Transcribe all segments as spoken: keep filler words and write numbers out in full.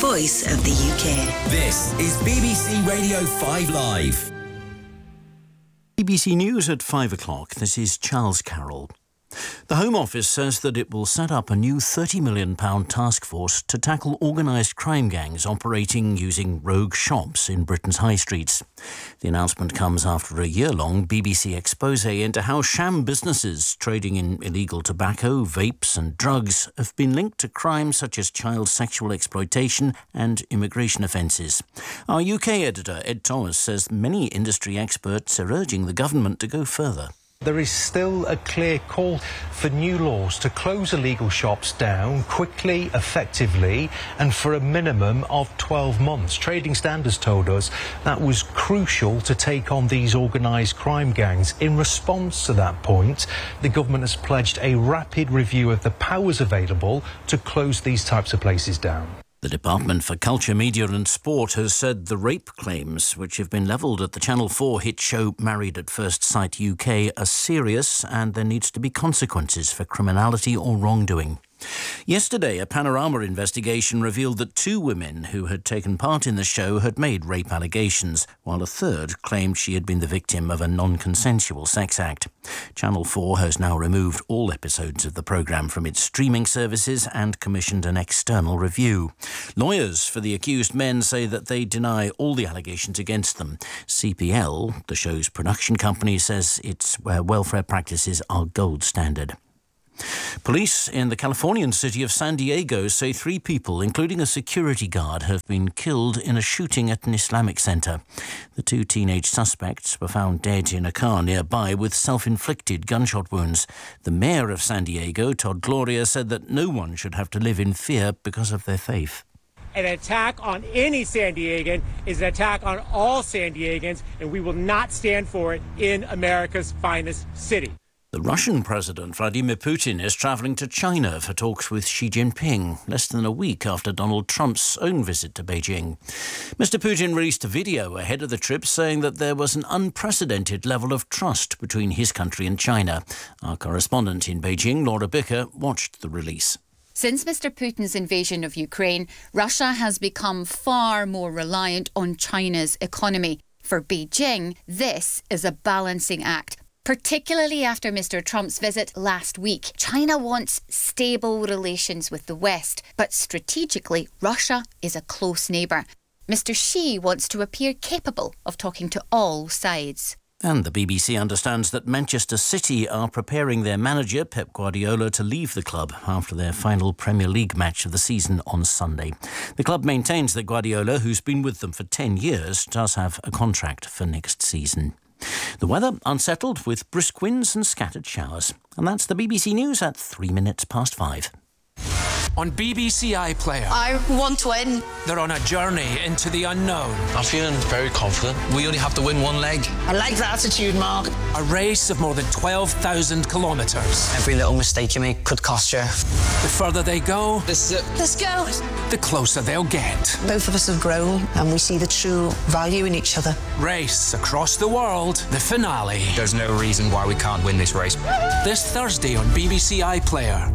voice of the U K. This is B B C Radio five Live. B B C News at five o'clock. This is Charles Carroll. The Home Office says that it will set up a new thirty million pounds task force to tackle organised crime gangs operating using rogue shops in Britain's high streets. The announcement comes after a year-long B B C expose into how sham businesses trading in illegal tobacco, vapes and drugs have been linked to crimes such as child sexual exploitation and immigration offences. Our U K editor, Ed Thomas, says many industry experts are urging the government to go further. There is still a clear call for new laws to close illegal shops down quickly, effectively, and for a minimum of twelve months. Trading Standards told us that was crucial to take on these organised crime gangs. In response to that point, the government has pledged a rapid review of the powers available to close these types of places down. The Department for Culture, Media and Sport has said the rape claims which have been levelled at the Channel four hit show Married at First Sight U K are serious and there needs to be consequences for criminality or wrongdoing. Yesterday, a Panorama investigation revealed that two women who had taken part in the show had made rape allegations, while a third claimed she had been the victim of a non-consensual sex act. Channel four has now removed all episodes of the programme from its streaming services and commissioned an external review. Lawyers for the accused men say that they deny all the allegations against them. C P L, the show's production company, says its uh, welfare practices are gold standard. Police in the Californian city of San Diego say three people, including a security guard, have been killed in a shooting at an Islamic centre. The two teenage suspects were found dead in a car nearby with self-inflicted gunshot wounds. The mayor of San Diego, Todd Gloria, said that no one should have to live in fear because of their faith. An attack on any San Diegan is an attack on all San Diegans, and we will not stand for it in America's finest city. The Russian President Vladimir Putin is travelling to China for talks with Xi Jinping, less than a week after Donald Trump's own visit to Beijing. Mister Putin released a video ahead of the trip saying that there was an unprecedented level of trust between his country and China. Our correspondent in Beijing, Laura Bicker, watched the release. Since Mister Putin's invasion of Ukraine, Russia has become far more reliant on China's economy. For Beijing, this is a balancing act. Particularly after Mister Trump's visit last week. China wants stable relations with the West, but strategically, Russia is a close neighbour. Mister Xi wants to appear capable of talking to all sides. And the B B C understands that Manchester City are preparing their manager, Pep Guardiola, to leave the club after their final Premier League match of the season on Sunday. The club maintains that Guardiola, who's been with them for ten years, does have a contract for next season. The weather unsettled with brisk winds and scattered showers. And that's the B B C News at three minutes past five. On B B C iPlayer, I want to win. They're on a journey into the unknown. I'm feeling very confident. We only have to win one leg. I like the attitude, Mark. A race of more than twelve thousand kilometres. Every little mistake you make could cost you. The further they go, this is it. Let's go. The closer they'll get. Both of us have grown and we see the true value in each other. Race across the world, the finale. There's no reason why we can't win this race. This Thursday on B B C iPlayer.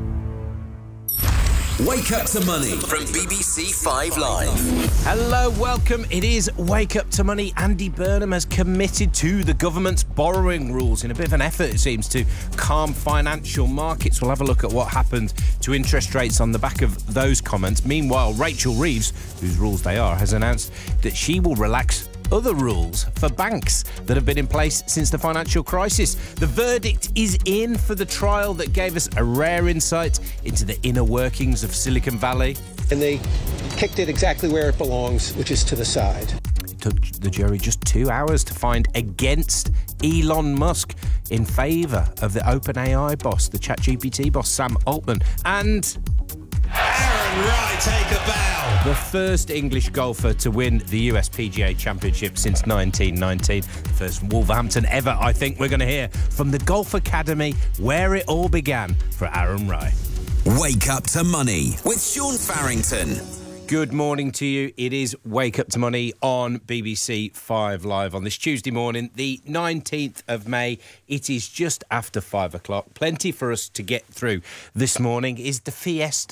Wake Up to Money from B B C five Live. Hello, welcome. It is Wake Up to Money. Andy Burnham has committed to the government's borrowing rules in a bit of an effort, it seems, to calm financial markets. We'll have a look at what happened to interest rates on the back of those comments. Meanwhile, Rachel Reeves, whose rules they are, has announced that she will relax other rules for banks that have been in place since the financial crisis. The verdict is in for the trial that gave us a rare insight into the inner workings of Silicon Valley. And they kicked it exactly where it belongs, which is to the side. It took the jury just two hours to find against Elon Musk in favour of the OpenAI boss, the ChatGPT boss, Sam Altman. And Aaron Rai take a bow. The first English golfer to win the U S P G A Championship since nineteen nineteen. The first from Wolverhampton ever, I think. We're going to hear from the Golf Academy where it all began for Aaron Rai. Wake Up to Money with Sean Farrington. Good morning to you. It is Wake Up to Money on B B C five Live on this Tuesday morning, the nineteenth of May. It is just after five o'clock. Plenty for us to get through this morning. Is the Fiesta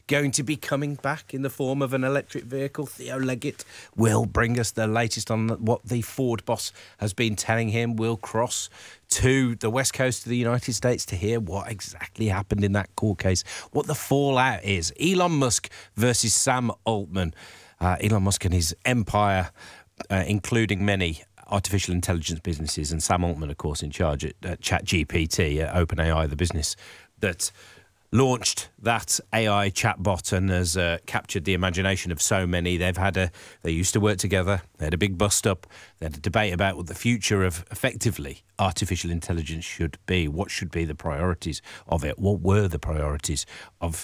going to be coming back in the form of an electric vehicle. Theo Leggett will bring us the latest on what the Ford boss has been telling him. We'll cross to the west coast of the United States to hear what exactly happened in that court case, what the fallout is. Elon Musk versus Sam Altman. Uh, Elon Musk and his empire, uh, including many artificial intelligence businesses, and Sam Altman, of course, in charge at uh, ChatGPT, uh, OpenAI, the business that launched that A I chatbot and has uh, captured the imagination of so many. They've had a, they used to work together. They had a big bust up. They had a debate about what the future of effectively artificial intelligence should be. What should be the priorities of it? What were the priorities of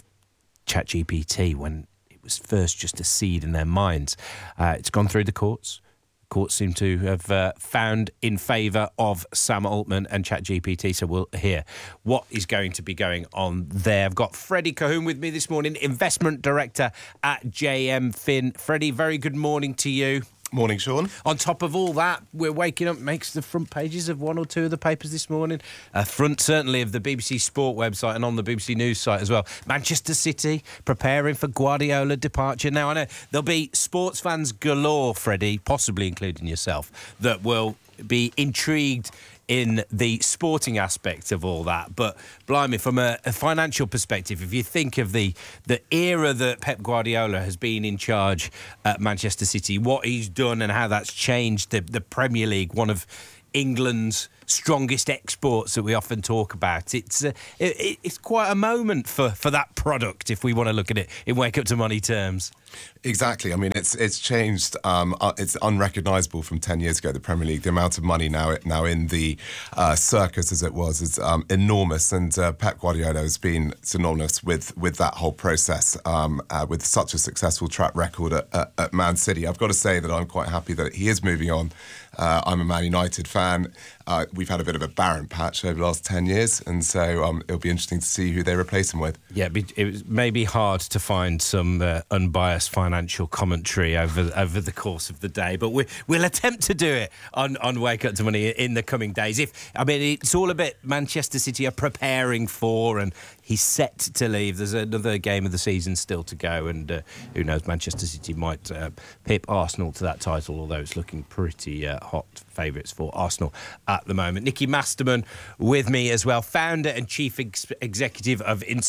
ChatGPT when it was first just a seed in their minds? Uh, it's gone through the courts. Courts seem to have uh, found in favour of Sam Altman and ChatGPT, so we'll hear what is going to be going on there. I've got Freddie Cahoon with me this morning, Investment Director at J M Fin. Freddie, very good morning to you. Morning, Sean. On top of all that, we're waking up, makes the front pages of one or two of the papers this morning. Uh, front, certainly, of the B B C Sport website and on the B B C News site as well. Manchester City preparing for Guardiola departure. Now, I know there'll be sports fans galore, Freddie, possibly including yourself, that will be intrigued in the sporting aspect of all that. But, blimey, from a, a financial perspective, if you think of the, the era that Pep Guardiola has been in charge at Manchester City, what he's done and how that's changed the, the Premier League, one of England's strongest exports that we often talk about. It's uh, it, it's quite a moment for, for that product, if we want to look at it in Wake Up to Money terms. Exactly. I mean, it's it's changed. Um, uh, it's unrecognisable from ten years ago. The Premier League, the amount of money now now in the uh, circus, as it was, is um, enormous. And uh, Pep Guardiola has been synonymous with with that whole process. Um, uh, with such a successful track record at, at, at Man City, I've got to say that I'm quite happy that he is moving on. Uh, I'm a Man United fan. Uh, we've had a bit of a barren patch over the last ten years, and so um, it'll be interesting to see who they replace him with. Yeah, it may be hard to find some uh, unbiased financial commentary over over the course of the day, but we, we'll attempt to do it on, on Wake Up to Money in the coming days. If I mean, it's all a bit Manchester City are preparing for, and he's set to leave. There's another game of the season still to go, and uh, who knows, Manchester City might uh, pip Arsenal to that title, although it's looking pretty uh, hot favourites for Arsenal at the moment. Nicky Masterman with me as well, founder and chief ex- executive of